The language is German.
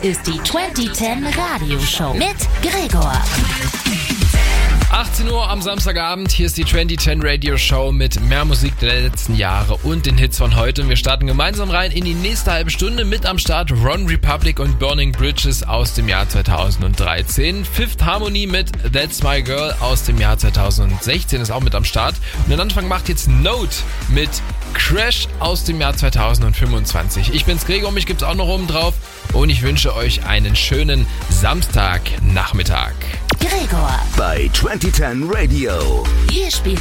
ist die 2010 Radioshow mit Gregor. 18 Uhr am Samstagabend, hier ist die 2010 Radio Show mit mehr Musik der letzten Jahre und den Hits von heute. Und wir starten gemeinsam rein in die nächste halbe Stunde. Mit am Start Ron Republic und Burning Bridges aus dem Jahr 2013. Fifth Harmony mit That's My Girl aus dem Jahr 2016 ist auch mit am Start. Und den Anfang macht jetzt Note mit Crash aus dem Jahr 2025. Ich bin's Gregor, mich gibt's auch noch oben drauf. Und ich wünsche euch einen schönen Samstagnachmittag. Gregor bei 2010 Radio. Hier spielt